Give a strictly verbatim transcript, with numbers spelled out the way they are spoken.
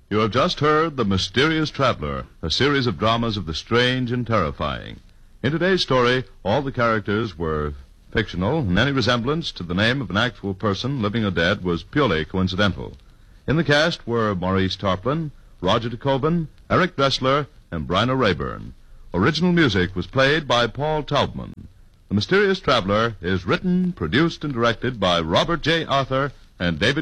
You have just heard The Mysterious Traveler, a series of dramas of the strange and terrifying. In today's story, all the characters were fictional, and any resemblance to the name of an actual person, living or dead, was purely coincidental. In the cast were Maurice Tarplin, Roger DeCoven, Eric Dressler, and Bryna Rayburn. Original music was played by Paul Taubman. The Mysterious Traveler is written, produced, and directed by Robert J. Arthur and David